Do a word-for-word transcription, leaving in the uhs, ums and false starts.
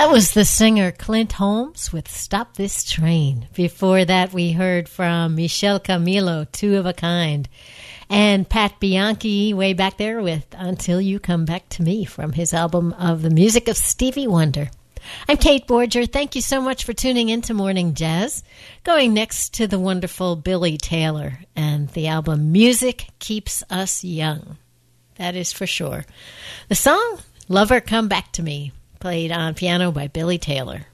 That was the singer Clint Holmes with Stop This Train. Before that, we heard from Michel Camilo, Two of a Kind, and Pat Bianchi way back there with Until You Come Back to Me from his album of the music of Stevie Wonder. I'm Kate Borger. Thank you so much for tuning in to Morning Jazz. Going next to the wonderful Billy Taylor and the album Music Keeps Us Young. That is for sure. The song, Lover Come Back to Me, played on piano by Billy Taylor.